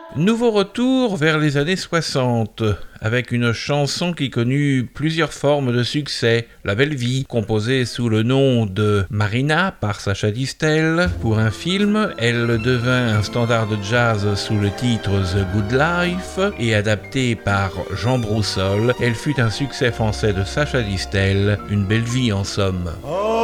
Nouveau retour vers les années 60, avec une chanson qui connut plusieurs formes de succès. La Belle Vie, composée sous le nom de Marina par Sacha Distel. Pour un film, elle devint un standard de jazz sous le titre The Good Life et adaptée par Jean Broussol, elle fut un succès français de Sacha Distel, Une belle vie en somme.